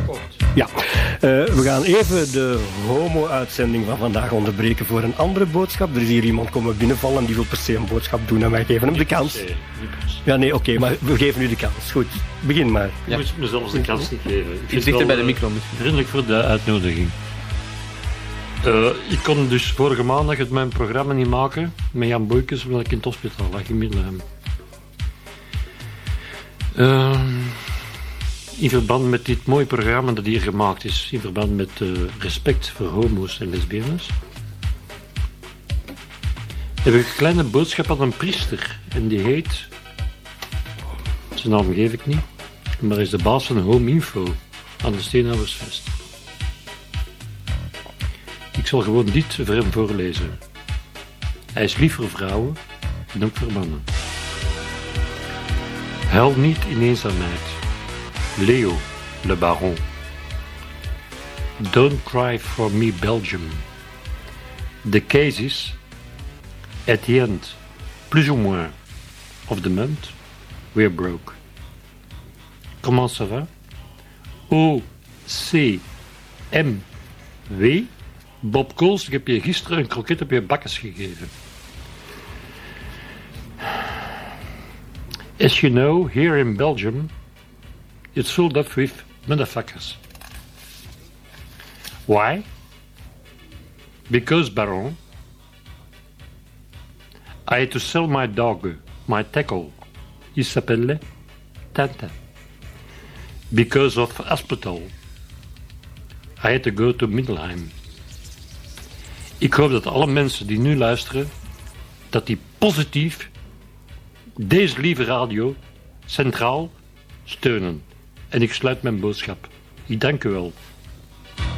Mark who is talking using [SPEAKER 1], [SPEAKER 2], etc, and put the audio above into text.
[SPEAKER 1] Ja, we gaan even de homo-uitzending van vandaag onderbreken voor een andere boodschap. Er is hier iemand komen binnenvallen en die wil per se een boodschap doen en wij geven hem de kans. Ja, nee, oké, maar we geven u de kans. Goed, begin maar.
[SPEAKER 2] Je moet me zelfs de kans niet geven. Ik
[SPEAKER 3] Iets dichter bij de micro.
[SPEAKER 2] Vriendelijk voor de uitnodiging. Ik kon dus vorige maandag het mijn programma niet maken met Jan Boykes, omdat ik in het hospitaal lag in Middelheim. In verband met dit mooie programma dat hier gemaakt is, in verband met respect voor homo's en lesbiennes, heb ik een kleine boodschap aan een priester. En die heet, zijn naam geef ik niet, maar is de baas van Home Info aan de Steenhouwersfest. Ik zal gewoon dit voor hem voorlezen. Hij is lief voor vrouwen en ook voor mannen. Huil niet in eenzaamheid. Leo, le baron. Don't cry for me, Belgium. The case is, at the end, plus ou moins, of the month, we're broke. Comment ça va? O, C, M, W. Bob Coles, ik heb je gisteren een kroket op je bakkes gegeven. As you know, here in Belgium, it's filled up with motherfuckers. Why? Because, Baron, I had to sell my dog, my tackle. Il s'appelle Tintin. Because of hospital, I had to go to Middelheim. Ik hoop dat alle mensen die nu luisteren, dat die positief deze lieve radio centraal steunen. En ik sluit mijn boodschap. Ik dank u wel.